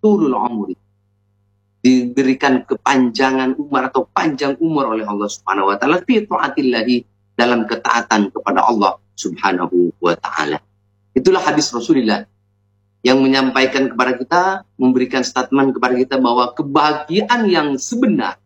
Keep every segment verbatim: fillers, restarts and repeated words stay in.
tulul umri, diberikan kepanjangan umur atau panjang umur oleh Allah Subhanahu wa taala fi taatillahi, dalam ketaatan kepada Allah Subhanahu wa taala. Itulah hadis Rasulullah yang menyampaikan kepada kita, memberikan statement kepada kita bahwa kebahagiaan yang sebenar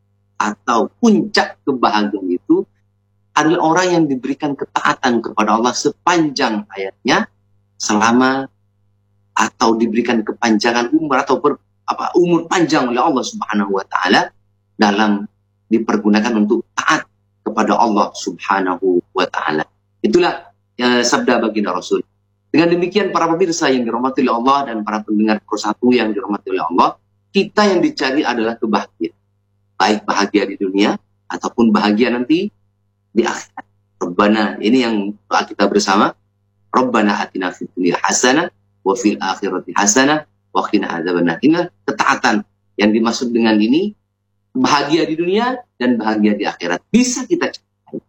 atau puncak kebahagiaan itu adalah orang yang diberikan ketaatan kepada Allah sepanjang hayatnya, selama atau diberikan kepanjangan umur atau ber, apa, umur panjang oleh Allah Subhanahu wa taala dalam dipergunakan untuk taat kepada Allah Subhanahu wa taala. Itulah ya, sabda baginda Rasul. Dengan demikian para pemirsa yang dirahmati oleh Allah dan para pendengar persatu yang dirahmati oleh Allah, kita yang dicari adalah kebahagiaan. Baik bahagia di dunia ataupun bahagia nanti di akhirat. Rabbana, ini yang doa kita bersama. Rabbana atina fid dunya hasanah wa fil akhirati hasanah wa qina adzabannar. Ini ketaatan yang dimaksud dengan ini, bahagia di dunia dan bahagia di akhirat. Bisa kita capai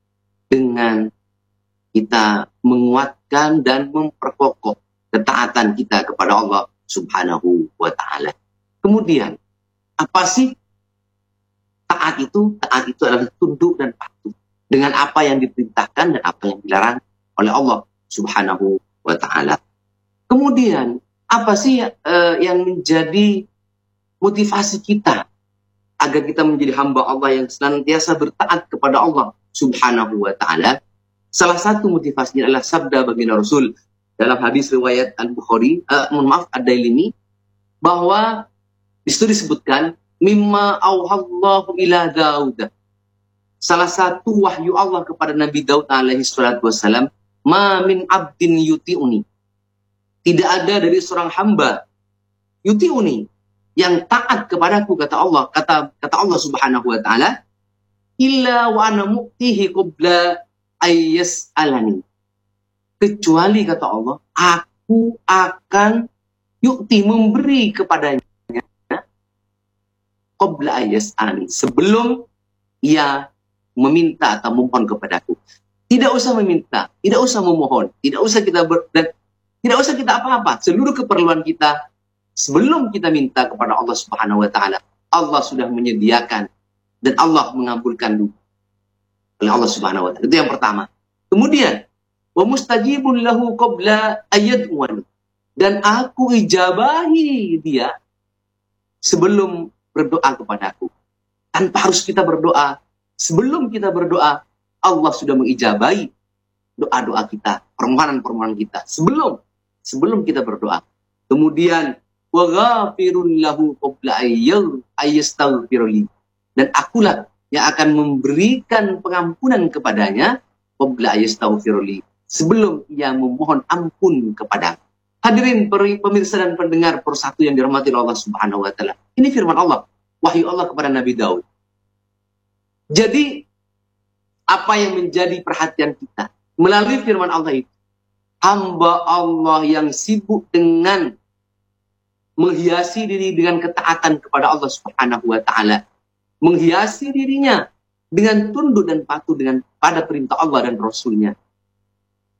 dengan kita menguatkan dan memperkokoh ketaatan kita kepada Allah Subhanahu wa taala. Kemudian, apa sih taat itu? Taat itu adalah tunduk dan patuh dengan apa yang diperintahkan dan apa yang dilarang oleh Allah Subhanahu wa taala. Kemudian, apa sih uh, yang menjadi motivasi kita agar kita menjadi hamba Allah yang senantiasa bertaat kepada Allah Subhanahu wa taala? Salah satu motivasinya adalah sabda baginda Rasul dalam hadis riwayat Al-Bukhari, uh, mohon maaf Ad-Dailimi, bahwa di situ disebutkan mimma auhallahu ila Daud. Salah satu wahyu Allah kepada Nabi Daud alaihi salatu wassalam, ma min abdin yuti'uni. Tidak ada dari seorang hamba yuti'uni yang taat kepadaku, kata Allah, kata kata Allah Subhanahu wa taala, illa wa ana mu'tihi qabla ayyas alani, kecuali kata Allah, aku akan yukti, memberi kepadanya qabla ayyas alani, sebelum ia meminta atau memohon kepadaku. Tidak usah meminta, tidak usah memohon, tidak usah kita ber, dan tidak usah kita apa-apa. Seluruh keperluan kita sebelum kita minta kepada Allah Subhanahu wa taala, Allah sudah menyediakan dan Allah mengabulkan dulu oleh Allah Subhanahu wa taala. Itu yang pertama. Kemudian, wa mustajibun lahu qabla ayyad'un, dan aku ijabahi dia sebelum berdoa kepadaku. Tanpa harus kita berdoa, sebelum kita berdoa, Allah sudah mengijabahi doa-doa kita, permohonan-permohonan kita sebelum sebelum kita berdoa. Kemudian, wa ghafirun lahu qabla ayyastaghfirli, dan akulah yang akan memberikan pengampunan kepadanya qabla ayyastaghfirli, sebelum ia memohon ampun kepadaku. Hadirin pemirsa dan pendengar persatu yang dirahmati Allah Subhanahu wa taala. Ini firman Allah, wahyu Allah kepada Nabi Daud. Jadi apa yang menjadi perhatian kita melalui firman Allah itu, hamba Allah yang sibuk dengan menghiasi diri dengan ketaatan kepada Allah Subhanahu wa taala, menghiasi dirinya dengan tunduk dan patuh dengan pada perintah Allah dan Rasulnya,